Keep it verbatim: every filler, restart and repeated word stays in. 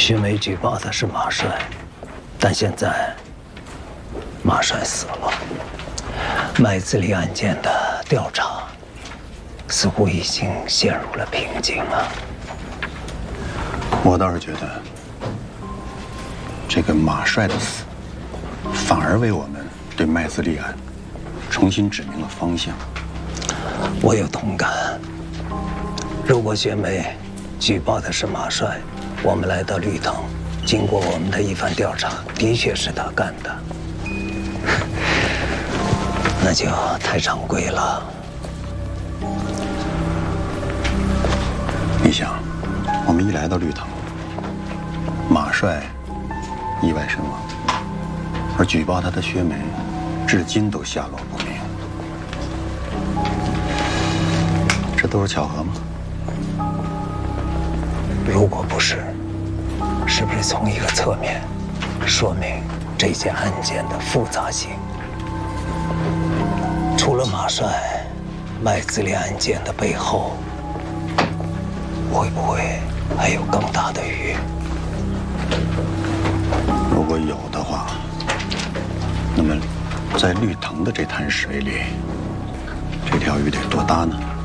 徐梅举报的是马帅，但现在马帅死了，麦子里案件的调查似乎已经陷入了瓶颈了。 我倒是觉得，这个马帅的死，反而为我们对麦子立案重新指明了方向。 我有同感。如果雪梅举报的是马帅，我们来到绿藤，经过我们的一番调查，的确是他干的，那就太常规了。 你想，我们一来到绿藤，马帅意外身亡，而举报他的薛梅，至今都下落不明，这都是巧合吗？ 如果不是，是不是从一个侧面说明这件案件的复杂性？除了马帅，麦子里案件的背后，会不会还有更大的鱼？ 如果有的话，那么在绿藤的这滩水里，这条鱼得多大呢？